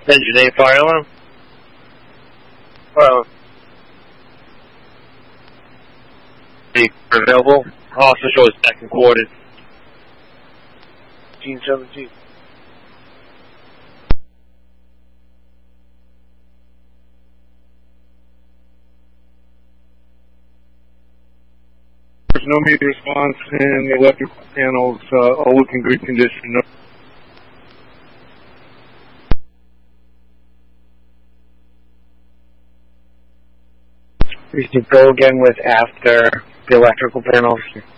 Engine 8, fire alarm. Fire alarm. Available. Officer shows second quarters. 17. There's no immediate response, and the electrical panels all look in good condition. We should go again with after the electrical panels.